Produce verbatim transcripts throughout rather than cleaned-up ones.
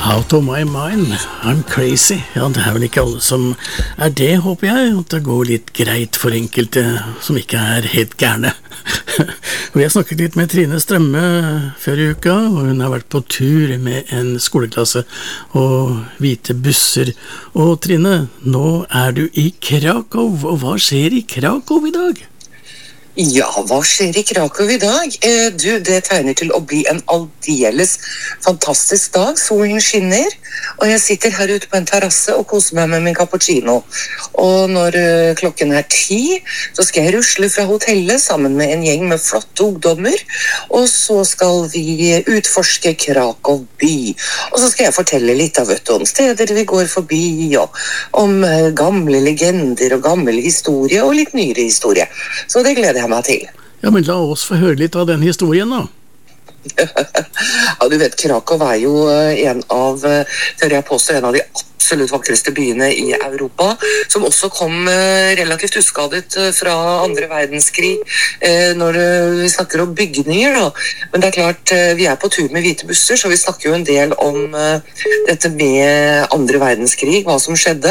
Out of my mind, I'm crazy. Ja, det er vel ikke alle som er det, håper jeg. At det går litt greit for enkelte som ikke er helt gærne. Og jeg snakket litt med Trine Strømme før i uka, og hun har vært på tur med en skoleklasse og hvite busser. Og Trine, nå er du i Krakow, og hva skjer i Krakow i dag? Ja, hva skjer i Krakow i dag? Eh, du, det tegner til å bli en aldeles fantastisk dag. Solen skinner, og jeg sitter her ute på en terrasse og koser meg med min cappuccino. Og når uh, klokken er ti, så skal jeg rusle fra hotellet sammen med en gjeng med flotte ungdommer, og så skal vi utforske Krakow by. Og så skal jeg fortelle litt av vet du, om steder vi går forbi, og om uh, gamle legender og gammel historie, og litt nyere historie. Så det gleder jeg meg til. Ja, men la oss få høre litt av den historien da. Ja, du vet, Krakow er jo en av, tør jeg påstå, en av de absolutt vakreste byene i Europa, som også kom relativt uskadet fra andre verdenskrig når vi snakker om bygninger da. Men det er klart, vi er på tur med hvite busser, så vi snakker jo en del om dette med andre verdenskrig, hva som skjedde,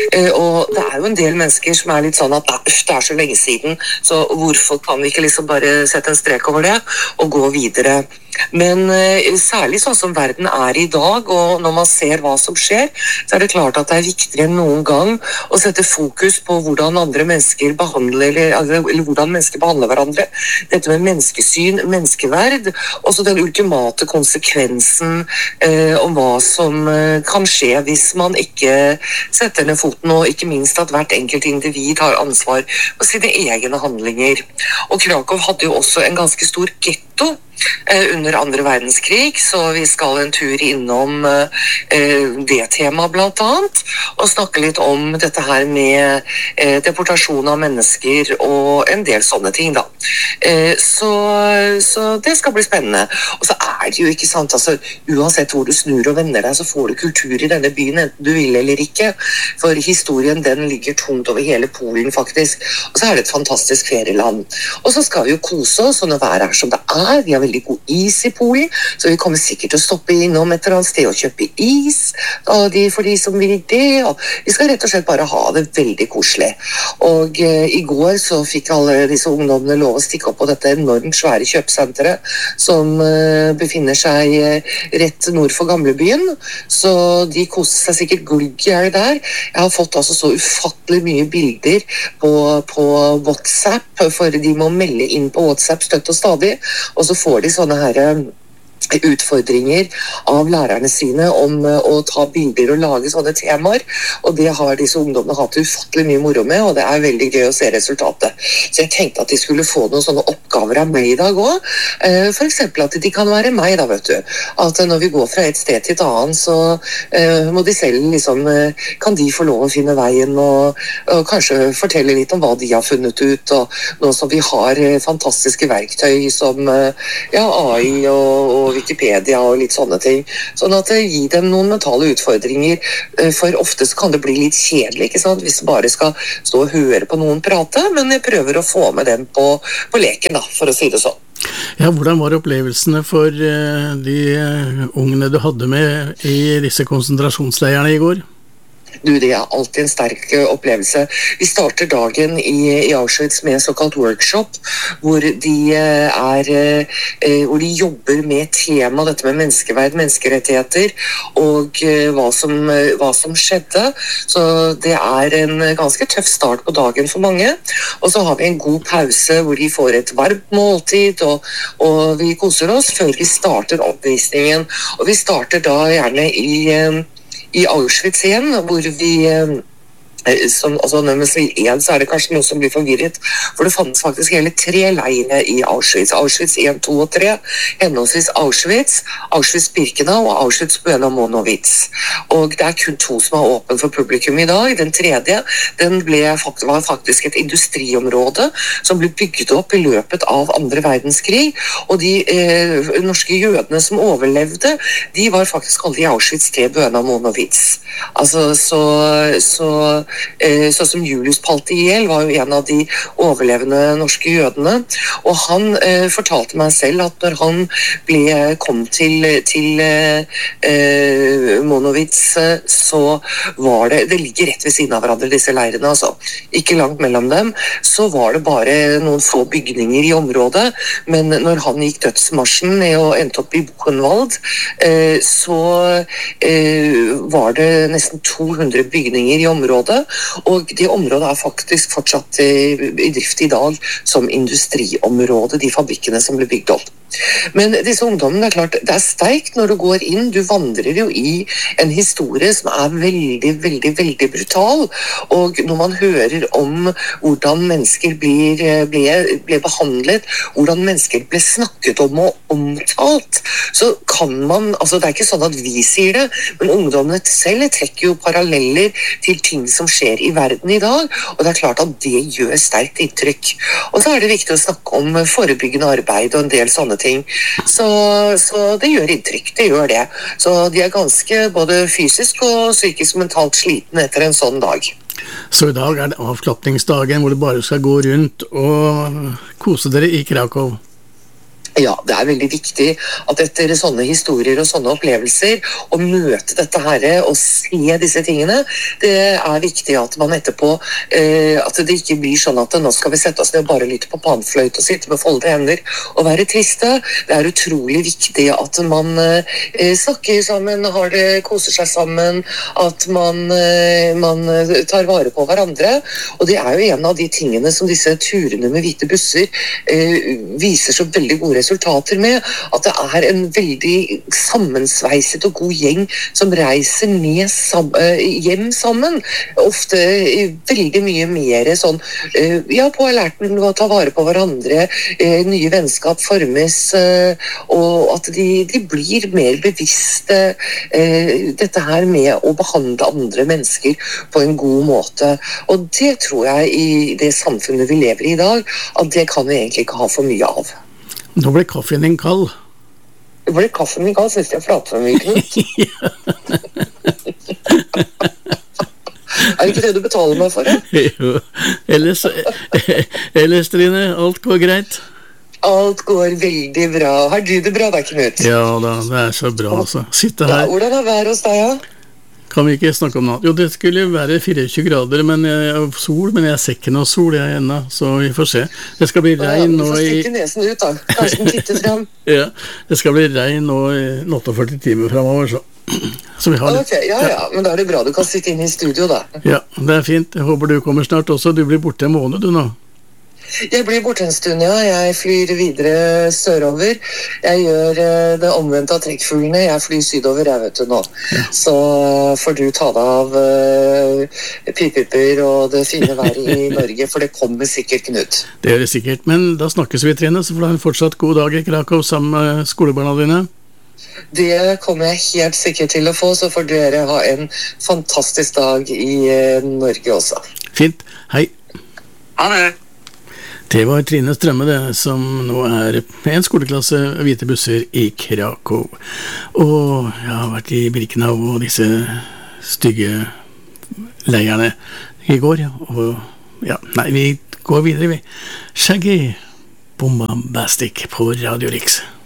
og det er jo en del mennesker som er litt sånn at det er så lenge siden, så hvorfor kan vi ikke liksom bare sette en strek over det og gå videre? Men særlig sånn som verden er i dag, og når man ser hva som skjer, så er det klart at det er viktigere enn noen gang å sette fokus på hvordan andre mennesker behandler, eller, eller hvordan mennesker behandler hverandre. Dette med menneskesyn, menneskeverd, og så den ultimate konsekvensen eh, om hva som eh, kan skje hvis man ikke setter ned foten, og ikke minst at hvert enkelt individ har ansvar for sine egne handlinger. Og Krakow hadde jo også en ganske stor ghetto under andre verdenskrig, så vi skal en tur innom eh, det temaet blant annet, og snakke litt om dette her med eh, deportasjon av mennesker og en del sånne ting da. Eh, så, så det skal bli spennende. Og så er det jo ikke sant, altså uansett hvor du snur og vender deg, så får du kultur i denne byen, enten du vil eller ikke, for historien den ligger tungt over hele Polen faktisk, og så er det et fantastisk ferieland. Og så skal vi jo kose oss, og når været er som det er, vi har veldig god is i Polen, så vi kommer sikkert til å stoppe innom et eller annet sted og kjøpe is og de, for de som vil det, og vi skal rett og slett bare ha det veldig koselig. Og eh, i går så fikk alle disse ungdommene lov å stikke opp på dette enormt svære kjøpesenteret som eh, befinner seg eh, rett nord for gamlebyen, så de koser seg sikkert gullgjær der. Jeg har fått altså så ufattelig mye bilder på, på WhatsApp, for de må melde inn på WhatsApp støtt og stadig, og så får de sånne her utfordringer av lærerne sine om å ta bilder og lage sånne temaer, og det har disse ungdommene hatt ufattelig mye moro med, og det er veldig gøy å se resultatet. Så jeg tenkte at de skulle få noen sånne oppgaver av meg i dag også, for eksempel at de kan være meg da, vet du, at når vi går fra et sted til et annet, så uh, må de selv liksom, uh, kan de få lov å finne veien, og, og kanskje fortelle litt om hva de har funnet ut, og nå som vi har uh, fantastiske verktøy som uh, ja, A I og, og Wikipedia og litt sånne ting. Sånn at det gir dem noen mentale utfordringer, for ofte så kan det bli litt kjedelig, ikke sant? Hvis du bare skal stå og høre på noen prate, men jeg prøver å få med dem på, på leken da, for å si det sånn. Ja, hvordan var opplevelsene for uh, de ungene du hadde med i disse konsentrasjonsleirene i går? Du, det er alltid en sterk opplevelse. Vi starter dagen i, i Auschwitz med en såkalt workshop, hvor de, er, hvor de jobber med tema, dette med menneskeverd, menneskerettigheter, og hva som, hva som skjedde. Så det er en ganske tøff start på dagen for mange. Og så har vi en god pause, hvor de får et varmt måltid, og, og vi koser oss før vi starter oppvisningen. Og vi starter da gjerne i... i Auschwitz igjen, hvor vi som, altså når man sier en, så er det kanskje noe som blir forvirret, for det fantes faktisk hele tre leire i Auschwitz. Auschwitz en, to og tre, henholdsvis Auschwitz, Auschwitz-Birkenau og Auschwitz-Buena-Monowitz. Og det er kun to som er åpen for publikum i dag. Den tredje, den ble, var faktisk et industriområde som ble bygget opp i løpet av andre verdenskrig, og de eh, norske jødene som overlevde, de var faktisk alle i Auschwitz til Buena-Monowitz. Altså, så, så eh, sånn som Julius Paltiel var jo en av de overlevende norske jødene, og han eh, fortalte meg selv at når han ble, kom til, til eh, Monowitz, så var det, det ligger rett ved siden av hverandre disse leirene, altså, ikke langt mellom dem, så var det bare noen få bygninger i området, men når han gikk dødsmarsjen og endte opp i Buchenwald, eh, så eh, var det nesten to hundre bygninger i området, og det området er faktisk fortsatt i, i drift i dag som industriområde, de fabrikkene som ble bygd opp. Men disse ungdommene, det er klart, det er sterkt når du går inn, du vandrer jo i en historie som er veldig, veldig, veldig brutal, og når man hører om hvordan mennesker blir, ble, ble behandlet, hvordan mennesker ble snakket om og omtalt, så kan man, altså det er ikke sånn at vi sier det, men ungdommene selv trekker jo paralleller til ting som skjer i verden i dag, og det er klart at det gjør sterkt inntrykk. Og så er det viktig å snakke om forebyggende arbeid og en del sånne ting. Så, så det gjør inntrykk, det gjør det. Så de er ganske både fysisk og psykisk mentalt sliten etter en sånn dag. Så i dag er det avslapningsdagen hvor du bare skal gå rundt og kose dere i Krakow? Ja, det er veldig viktig at etter sånne historier og sånne opplevelser, å møte dette her og se disse tingene, det er viktig at man etterpå, eh, at det ikke blir sånn at nå skal vi sette oss ned og bare lytte på panfløyt og sitte med foldede hender og være triste. Det er utrolig viktig at man eh, snakker sammen, har det, koser seg sammen, at man, eh, man tar vare på hverandre, og det er jo en av de tingene som disse turene med hvite busser eh, viser så veldig gode resultater med, at det er en veldig sammensveiset og god gjeng som reiser ned sam hjem sammen. Ofte veldig mye mer sånn, ja, på alerten å ta vare på hverandre, nye vennskap formes, og at de, de blir mer bevisste dette her med å behandle andre mennesker på en god måte. Og det tror jeg i det samfunnet vi lever i i dag, at det kan vi egentlig ikke ha for mye av. Nå ble kaffen din kald. Det ble kaffen min kald, synes jeg flater for mye, Knut. Er det ikke det du betaler meg for, det? Jo, ellers, ellers Trine, alt går greit? Alt går veldig bra. Har du det bra da, Knut? Ja da, det er så bra altså. Sitte her. Ja, hvordan er været hos deg, ja? Kan vi ikke snakke om noe? Jo, det skulle være fireogtjue grader, men jeg, sol, men jeg ser ikke noe sol jeg ennå, så vi får se. Det skal bli regn nå i... Du får stikke nesen ut da, kanskje den titter frem. Ja, det skal bli regn nå i åtteogførti timer fremover, så... så vi har litt... Ok, ja, ja, men da er det bra, du kan sitte inne i studio da. Ja, det er fint. Jeg håper du kommer snart også. Du blir borte en måned, du nå. Jeg blir borte en stund, ja. Jeg flyr videre sørover. Jeg gjør uh, det omvendte av trekkfuglene. Jeg flyr sydover, jeg vet du nå. Ja. Så uh, får du ta deg av uh, pipipper og det fine været i Norge, for det kommer sikkert, Knut. Det gjør det sikkert, men da snakkes vi, Trine, så får du ha en fortsatt god dag i Krakow sammen med skolebarna dine. Det kommer jeg helt sikkert til å få, så får dere ha en fantastisk dag i uh, Norge også. Fint, hei. Ha det. Det var Trine Strømme det, som nå er med en skoleklasse hvite busser i Krakow. Og jeg har vært i Birkenau og disse stygge leirene i går. Og ja, nei, vi går videre, vi. Shaggy Bombastic på Radio Riks.